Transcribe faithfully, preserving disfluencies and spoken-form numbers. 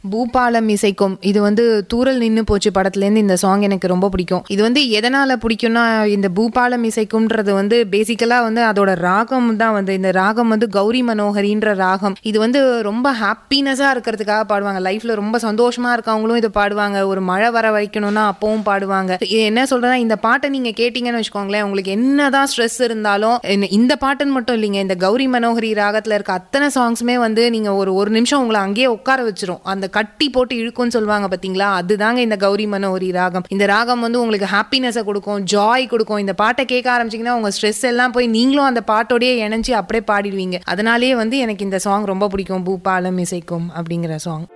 பூபாலம் இசைக்கும் இது வந்து தூரல் நின்னு போச்சு படத்துலேருந்து இந்த சாங் எனக்கு ரொம்ப பிடிக்கும். இது வந்து எதனால பிடிக்கும்னா, இந்த பூபாலம் இசைக்கும்ன்றது வந்து பேசிக்கலா வந்து அதோட ராகம் தான் வந்து இந்த ராகம் வந்து கௌரி மனோகரின்ற ராகம். இது வந்து ரொம்ப ஹாப்பினஸா இருக்கிறதுக்காக பாடுவாங்க. லைஃப்ல ரொம்ப சந்தோஷமா இருக்கவங்களும் இதை பாடுவாங்க. ஒரு மழை வர வைக்கணும்னா அப்பவும் பாடுவாங்க. இது என்ன சொல்றேன்னா, இந்த பாட்டை நீங்க கேட்டீங்கன்னு வச்சுக்கோங்களேன், உங்களுக்கு என்னதான் ஸ்ட்ரெஸ் இருந்தாலும் இந்த- இந்த பாட்டுன்னு மட்டும் இல்லைங்க, இந்த கௌரி மனோகரி ராகத்துல இருக்க அத்தனை சாங்ஸுமே வந்து நீங்க ஒரு ஒரு நிமிஷம் உங்களை அங்கேயே உட்கார வச்சிரும். அந்த கட்டி போட்டு இழுக்கும்னு சொல்லுவாங்க பாத்தீங்களா, அதுதாங்க இந்த கௌரி மனோகரி ராகம். இந்த ராகம் வந்து உங்களுக்கு ஹாப்பினஸை கொடுக்கும், ஜாய் கொடுக்கும். இந்த பாட்டை கேட்க ஆரம்பிச்சீங்கன்னா உங்க ஸ்ட்ரெஸ் எல்லாம் போய் நீங்களும் அந்த பாட்டோடயே இணைஞ்சு அப்படியே பாடிடுவீங்க. அதனாலேயே வந்து எனக்கு இந்த சாங் ரொம்ப பிடிக்கும், பூபாலம் இசைக்கும் அப்படிங்கிற சாங்.